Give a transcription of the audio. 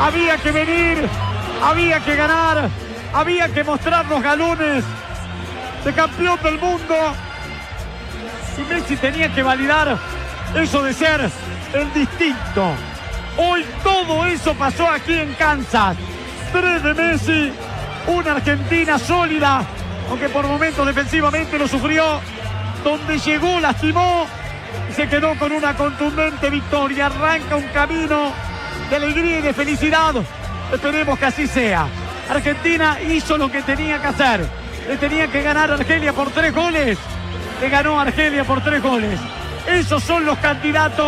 Había que venir, había que ganar, había que mostrar los galones de campeón del mundo. Y Messi tenía que validar eso de ser el distinto. Hoy todo eso pasó aquí en Kansas. 3 de Messi, una Argentina sólida, aunque por momentos defensivamente lo sufrió. Donde llegó, lastimó y se quedó con una contundente victoria. Arranca un camino de alegría y de felicidad. Esperemos que así sea. Argentina hizo lo que tenía que hacer. Le tenía que ganar a Argelia por 3 goles. Le ganó a Argelia por 3 goles. Esos son los candidatos.